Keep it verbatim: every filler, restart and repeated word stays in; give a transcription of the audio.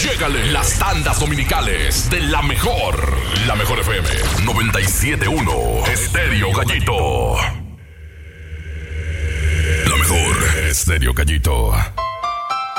llégale las tandas dominicales de la mejor. La mejor F M noventa y siete punto uno. Estéreo Gallito. La mejor Estéreo Gallito.